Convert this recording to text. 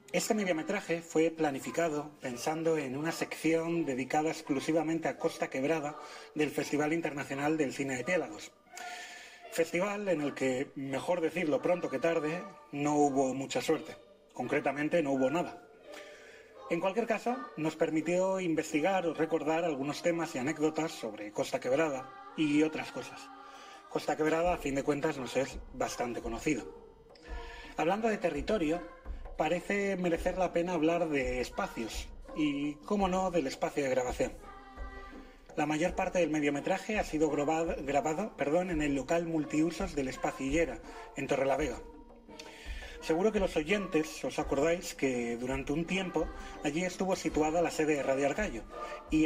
Este mediometraje fue planificado pensando en una sección dedicada exclusivamente a Costa Quebrada del Festival Internacional del Cine de Piélagos. Festival en el que, mejor decirlo pronto que tarde, no hubo mucha suerte. Concretamente, no hubo nada. En cualquier caso, nos permitió investigar o recordar algunos temas y anécdotas sobre Costa Quebrada y otras cosas. Costa Quebrada, a fin de cuentas, nos es bastante conocido. Hablando de territorio, parece merecer la pena hablar de espacios y, cómo no, del espacio de grabación. La mayor parte del mediometraje ha sido grabado en el local multiusos del Espacio Illera, en Torrelavega. Seguro que los oyentes os acordáis que durante un tiempo allí estuvo situada la sede de Radio Argallo y